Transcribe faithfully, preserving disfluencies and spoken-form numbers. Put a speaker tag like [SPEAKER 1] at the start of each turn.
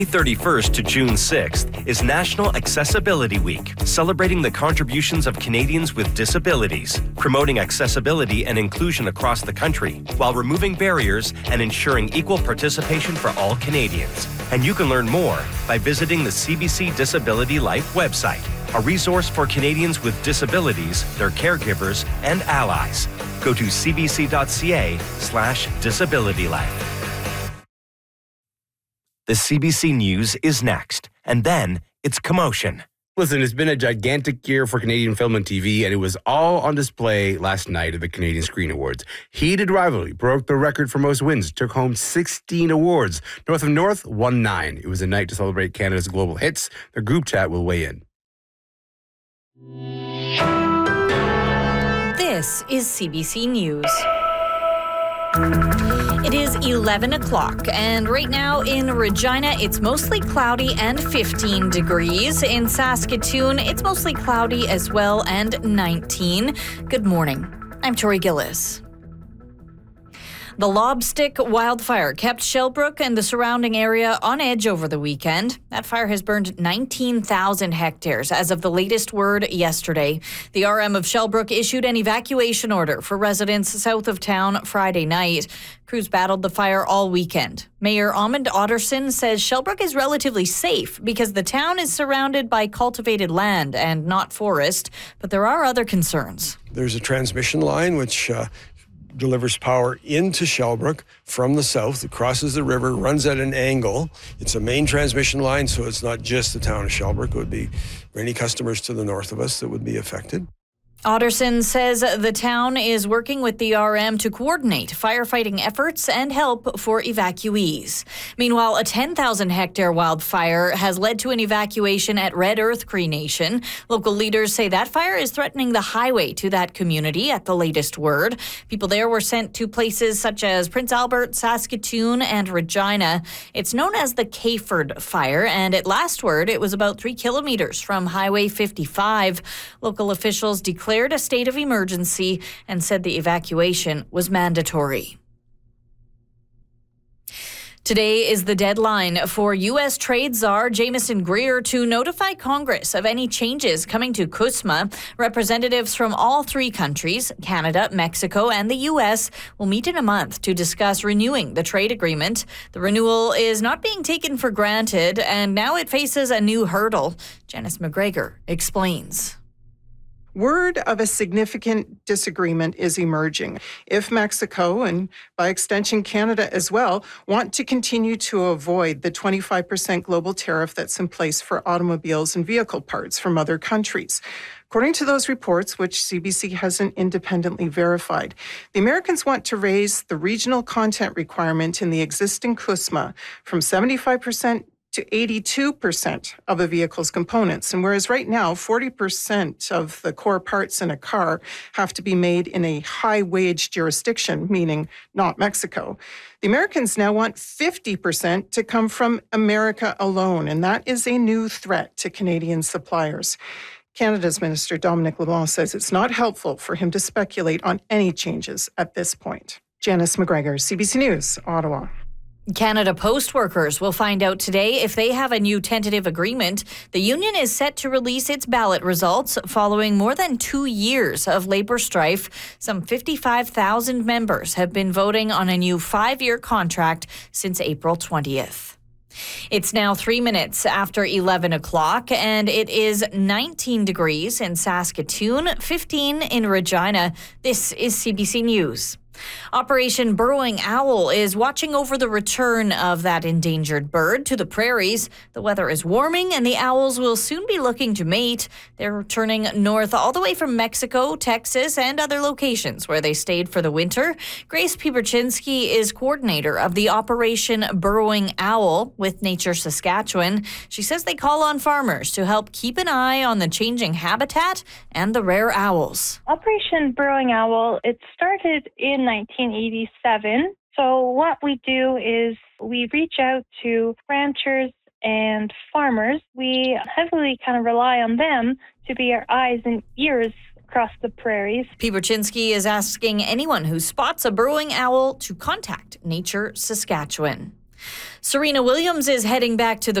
[SPEAKER 1] thirty-first to June sixth is National Accessibility Week, celebrating the contributions of Canadians with disabilities, promoting accessibility and inclusion across the country, while removing barriers and ensuring equal participation for all Canadians. And you can learn more by visiting the C B C Disability Life website, a resource for Canadians with disabilities, their caregivers, and allies. Go to cbc.ca slash disabilitylife. The C B C News is next, and then it's Commotion.
[SPEAKER 2] Listen, it's been a gigantic year for Canadian film and T V, and it was all on display last night at the Canadian Screen Awards. Heated rivalry broke the record for most wins, took home sixteen awards. North of North won nine. It was a night to celebrate Canada's global hits. The group chat will weigh in.
[SPEAKER 3] This is C B C News. It is eleven o'clock, and right now in Regina, it's mostly cloudy and fifteen degrees. In Saskatoon, it's mostly cloudy as well and nineteen. Good morning. I'm Tori Gillis. The Lobstick wildfire kept Shellbrook and the surrounding area on edge over the weekend. That fire has burned nineteen thousand hectares as of the latest word yesterday. The R M of Shellbrook issued an evacuation order for residents south of town Friday night. Crews battled the fire all weekend. Mayor Amund Otterson says Shellbrook is relatively safe because the town is surrounded by cultivated land and not forest, but there are other concerns.
[SPEAKER 4] There's a transmission line which uh, delivers power into Shellbrook from the south. It crosses the river, runs at an angle. It's a main transmission line, so it's not just the town of Shellbrook. It would be any customers to the north of us that would be affected.
[SPEAKER 3] Otterson says the town is working with the R M to coordinate firefighting efforts and help for evacuees. Meanwhile, a ten thousand hectare wildfire has led to an evacuation at Red Earth Cree Nation. Local leaders say that fire is threatening the highway to that community at the latest word. People there were sent to places such as Prince Albert, Saskatoon, and Regina. It's known as the Cayford Fire, and at last word, it was about three kilometers from Highway fifty-five. Local officials declared declared a state of emergency and said the evacuation was mandatory. Today is the deadline for U S trade czar Jameson Greer to notify Congress of any changes coming to CUSMA. Representatives from all three countries, Canada, Mexico, and the U S, will meet in a month to discuss renewing the trade agreement. The renewal is not being taken for granted, and now it faces a new hurdle. Janice McGregor explains.
[SPEAKER 5] Word of a significant disagreement is emerging. If Mexico, and by extension Canada as well, want to continue to avoid the twenty-five percent global tariff that's in place for automobiles and vehicle parts from other countries. According to those reports, which C B C hasn't independently verified, the Americans want to raise the regional content requirement in the existing CUSMA from seventy-five percent to eighty-two percent of a vehicle's components. And whereas right now, forty percent of the core parts in a car have to be made in a high-wage jurisdiction, meaning not Mexico, the Americans now want fifty percent to come from America alone. And that is a new threat to Canadian suppliers. Canada's Minister Dominic LeBlanc says it's not helpful for him to speculate on any changes at this point. Janice McGregor, C B C News, Ottawa.
[SPEAKER 3] Canada Post workers will find out today if they have a new tentative agreement. The union is set to release its ballot results following more than two years of labor strife. Some fifty-five thousand members have been voting on a new five-year contract since April twentieth. It's now three minutes after eleven o'clock, and it is nineteen degrees in Saskatoon, fifteen in Regina. This is C B C News. Operation Burrowing Owl is watching over the return of that endangered bird to the prairies. The weather is warming and the owls will soon be looking to mate. They're returning north all the way from Mexico, Texas, and other locations where they stayed for the winter. Grace Piberczynski is coordinator of the Operation Burrowing Owl with Nature Saskatchewan. She says they call on farmers to help keep an eye on the changing habitat and the rare owls.
[SPEAKER 6] Operation Burrowing Owl, it started in nineteen eighty-seven. So what we do is we reach out to ranchers and farmers. We heavily kind of rely on them to be our eyes and ears across the prairies.
[SPEAKER 3] Piberczynski is asking anyone who spots a burrowing owl to contact Nature Saskatchewan. Serena Williams is heading back to the